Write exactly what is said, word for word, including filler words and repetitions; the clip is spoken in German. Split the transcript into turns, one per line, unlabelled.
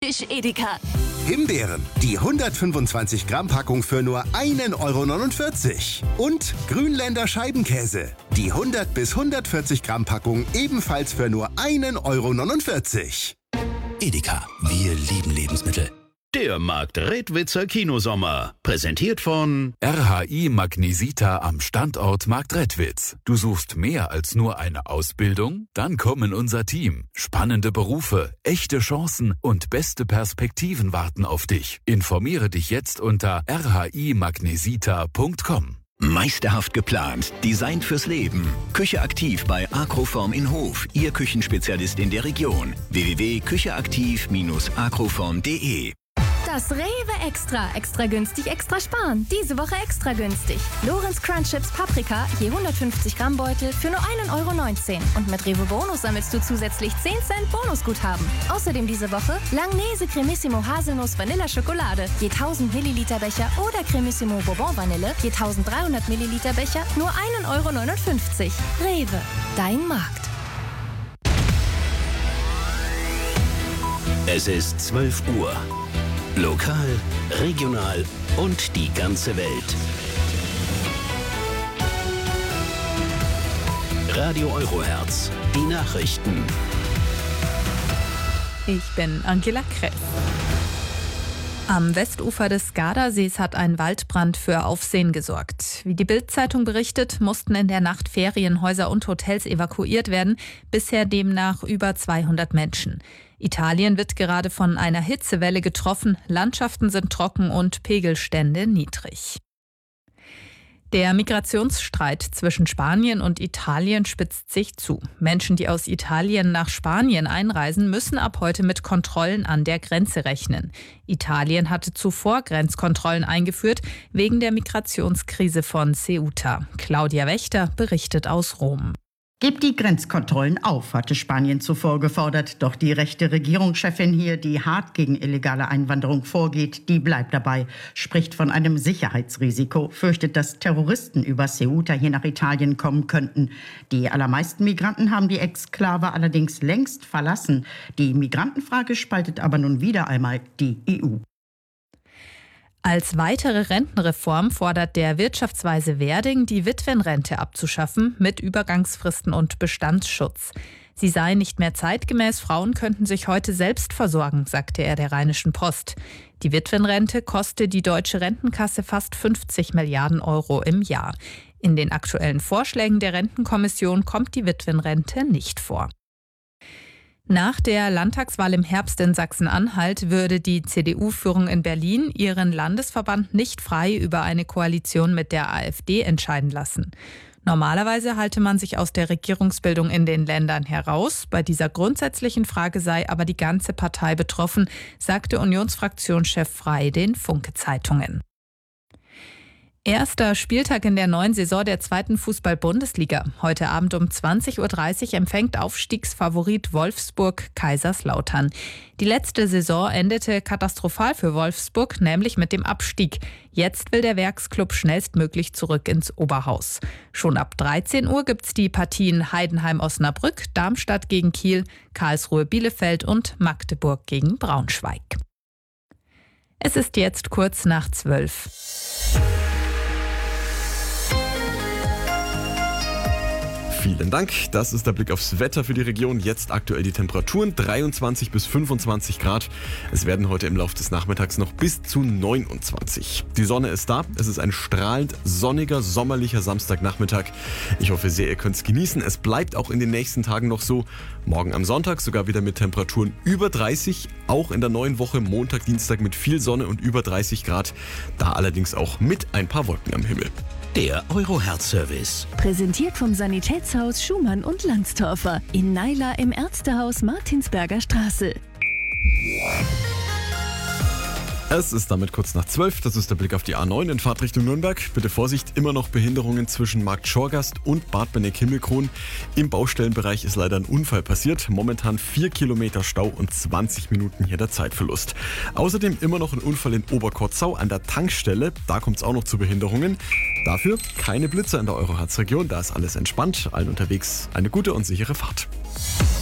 Typisch Edeka.
Himbeeren, die hundertfünfundzwanzig Gramm Packung für nur einen Euro neunundvierzig. Und Grünländer Scheibenkäse, die hundert bis hundertvierzig Gramm Packung ebenfalls für nur einen Euro neunundvierzig.
Edeka, wir lieben Lebensmittel.
Der Marktredwitzer Kinosommer, präsentiert von
R H I Magnesita am Standort Marktredwitz. Du suchst mehr als nur eine Ausbildung? Dann komm in unser Team. Spannende Berufe, echte Chancen und beste Perspektiven warten auf dich. Informiere dich jetzt unter r h i magnesita punkt com.
Meisterhaft geplant, designt fürs Leben. Küche aktiv bei Agroform in Hof, Ihr Küchenspezialist in der Region. w w w punkt küche aktiv Bindestrich agroform punkt de.
Das Rewe Extra. Extra günstig, extra sparen. Diese Woche extra günstig. Lorenz Crunch Chips Paprika, je hundertfünfzig Gramm Beutel für nur einen Euro neunzehn. Und mit Rewe Bonus sammelst du zusätzlich zehn Cent Bonusguthaben. Außerdem diese Woche Langnese Cremissimo Haselnuss Vanilla Schokolade, je tausend Milliliter Becher oder Cremissimo Bourbon Vanille, je dreizehnhundert Milliliter Becher, nur einen Euro neunundfünfzig. Rewe, dein Markt.
Es ist zwölf Uhr. Lokal, regional und die ganze Welt. Radio Eurohertz, die Nachrichten.
Ich bin Angela Kress. Am Westufer des Gardasees hat ein Waldbrand für Aufsehen gesorgt. Wie die Bild-Zeitung berichtet, mussten in der Nacht Ferienhäuser und Hotels evakuiert werden, bisher demnach über zweihundert Menschen. Italien wird gerade von einer Hitzewelle getroffen, Landschaften sind trocken und Pegelstände niedrig. Der Migrationsstreit zwischen Spanien und Italien spitzt sich zu. Menschen, die aus Italien nach Spanien einreisen, müssen ab heute mit Kontrollen an der Grenze rechnen. Italien hatte zuvor Grenzkontrollen eingeführt, wegen der Migrationskrise von Ceuta. Claudia Wächter berichtet aus Rom.
Gebt die Grenzkontrollen auf, hatte Spanien zuvor gefordert. Doch die rechte Regierungschefin hier, die hart gegen illegale Einwanderung vorgeht, die bleibt dabei, spricht von einem Sicherheitsrisiko, fürchtet, dass Terroristen über Ceuta hier nach Italien kommen könnten. Die allermeisten Migranten haben die Exklave allerdings längst verlassen. Die Migrantenfrage spaltet aber nun wieder einmal die E U.
Als weitere Rentenreform fordert der Wirtschaftsweise Werding, die Witwenrente abzuschaffen mit Übergangsfristen und Bestandsschutz. Sie sei nicht mehr zeitgemäß, Frauen könnten sich heute selbst versorgen, sagte er der Rheinischen Post. Die Witwenrente koste die deutsche Rentenkasse fast fünfzig Milliarden Euro im Jahr. In den aktuellen Vorschlägen der Rentenkommission kommt die Witwenrente nicht vor. Nach der Landtagswahl im Herbst in Sachsen-Anhalt würde die C D U-Führung in Berlin ihren Landesverband nicht frei über eine Koalition mit der AfD entscheiden lassen. Normalerweise halte man sich aus der Regierungsbildung in den Ländern heraus. Bei dieser grundsätzlichen Frage sei aber die ganze Partei betroffen, sagte Unionsfraktionschef Frey den Funke-Zeitungen. Erster Spieltag in der neuen Saison der zweiten Fußball-Bundesliga. Heute Abend um zwanzig Uhr dreißig empfängt Aufstiegsfavorit Wolfsburg Kaiserslautern. Die letzte Saison endete katastrophal für Wolfsburg, nämlich mit dem Abstieg. Jetzt will der Werksklub schnellstmöglich zurück ins Oberhaus. Schon ab dreizehn Uhr gibt's die Partien Heidenheim-Osnabrück, Darmstadt gegen Kiel, Karlsruhe-Bielefeld und Magdeburg gegen Braunschweig. Es ist jetzt kurz nach zwölf.
Vielen Dank. Das ist der Blick aufs Wetter für die Region. Jetzt aktuell die Temperaturen dreiundzwanzig bis fünfundzwanzig Grad. Es werden heute im Laufe des Nachmittags noch bis zu neunundzwanzig. Die Sonne ist da. Es ist ein strahlend sonniger, sommerlicher Samstagnachmittag. Ich hoffe sehr, ihr könnt es genießen. Es bleibt auch in den nächsten Tagen noch so. Morgen am Sonntag sogar wieder mit Temperaturen über dreißig. Auch in der neuen Woche Montag, Dienstag mit viel Sonne und über dreißig Grad. Da allerdings auch mit ein paar Wolken am Himmel.
Der Eurohertz-Service.
Präsentiert vom Sanitätshaus Schumann und Landstorfer in Naila im Ärztehaus Martinsberger Straße.
Es ist damit kurz nach zwölf. Das ist der Blick auf die A neun in Fahrtrichtung Nürnberg. Bitte Vorsicht, immer noch Behinderungen zwischen Markt Schorgast und Bad Benneck-Himmelkron. Im Baustellenbereich ist leider ein Unfall passiert. Momentan vier Kilometer Stau und zwanzig Minuten hier der Zeitverlust. Außerdem immer noch ein Unfall in Oberkotzau an der Tankstelle. Da kommt es auch noch zu Behinderungen. Dafür keine Blitzer in der Eurohertz-Region. Da ist alles entspannt. Allen unterwegs eine gute und sichere Fahrt.